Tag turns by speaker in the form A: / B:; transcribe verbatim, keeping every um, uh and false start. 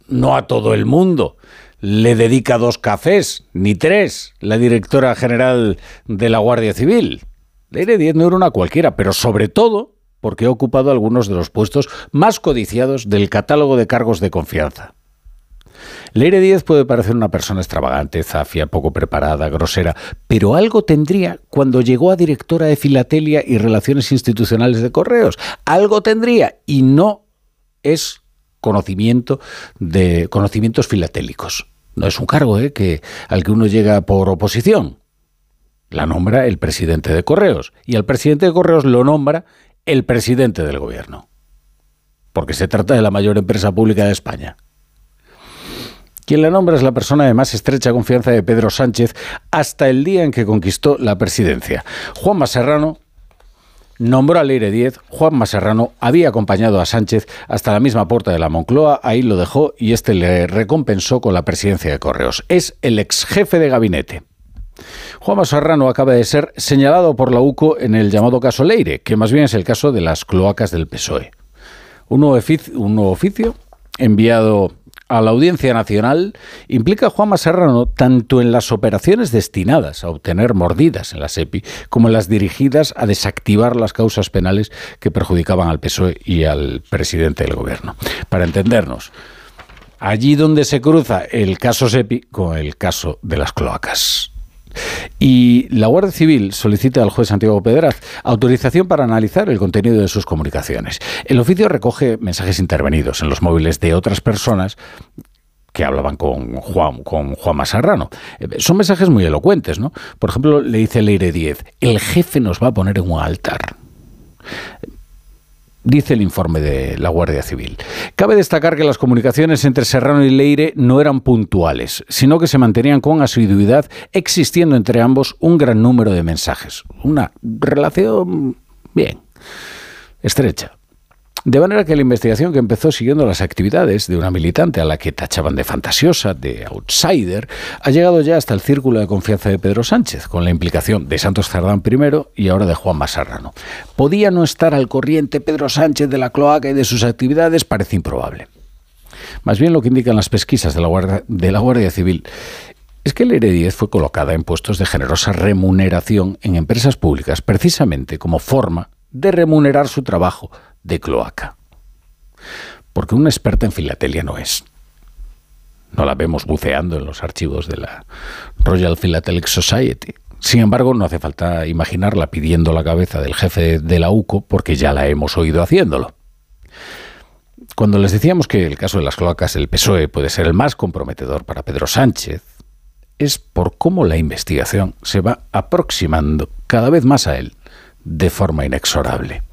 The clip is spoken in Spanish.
A: no a todo el mundo le dedica dos cafés, ni tres, la directora general de la Guardia Civil. Leire Díez no era una cualquiera, pero sobre todo porque ha ocupado algunos de los puestos más codiciados del catálogo de cargos de confianza. Leire Díez puede parecer una persona extravagante, zafia, poco preparada, grosera, pero algo tendría cuando llegó a directora de Filatelia y Relaciones Institucionales de Correos. Algo tendría, y no es conocimiento de conocimientos filatélicos. No es un cargo ¿eh? que, al que uno llega por oposición. La nombra el presidente de Correos, y al presidente de Correos lo nombra el presidente del gobierno, porque se trata de la mayor empresa pública de España. Quien la nombra es la persona de más estrecha confianza de Pedro Sánchez hasta el día en que conquistó la presidencia. Juanma Serrano nombró a Leire Díez. Juanma Serrano había acompañado a Sánchez hasta la misma puerta de la Moncloa, ahí lo dejó y este le recompensó con la presidencia de Correos. Es el ex jefe de gabinete. Juanma Serrano acaba de ser señalado por la U C O en el llamado caso Leire, que más bien es el caso de las cloacas del P S O E. Un nuevo oficio, un nuevo oficio enviado a la Audiencia Nacional implica a Juanma Serrano tanto en las operaciones destinadas a obtener mordidas en la SEPI como en las dirigidas a desactivar las causas penales que perjudicaban al P S O E y al presidente del gobierno. Para entendernos, allí donde se cruza el caso SEPI con el caso de las cloacas. Y la Guardia Civil solicita al juez Santiago Pedraz autorización para analizar el contenido de sus comunicaciones. El oficio recoge mensajes intervenidos en los móviles de otras personas que hablaban con Juan, con Juanma Serrano. Son mensajes muy elocuentes, ¿no? Por ejemplo, le dice Leire Díez: el jefe nos va a poner en un altar. Dice el informe de la Guardia Civil. Cabe destacar que las comunicaciones entre Serrano y Leire no eran puntuales, sino que se mantenían con asiduidad, existiendo entre ambos un gran número de mensajes. Una relación, bien, estrecha. De manera que la investigación, que empezó siguiendo las actividades de una militante a la que tachaban de fantasiosa, de outsider, ha llegado ya hasta el círculo de confianza de Pedro Sánchez, con la implicación de Santos Cerdán primero y ahora de Juanma Serrano. ¿Podía no estar al corriente Pedro Sánchez de la cloaca y de sus actividades? Parece improbable. Más bien lo que indican las pesquisas de la Guardia, de la Guardia Civil es que Leire Díez fue colocada en puestos de generosa remuneración en empresas públicas, precisamente como forma de remunerar su trabajo de cloaca. Porque una experta en filatelia no es. No la vemos buceando en los archivos de la Royal Philatelic Society. Sin embargo, no hace falta imaginarla pidiendo la cabeza del jefe de la U C O, porque ya la hemos oído haciéndolo. Cuando les decíamos que el caso de las cloacas del P S O E puede ser el más comprometedor para Pedro Sánchez, es por cómo la investigación se va aproximando cada vez más a él de forma inexorable.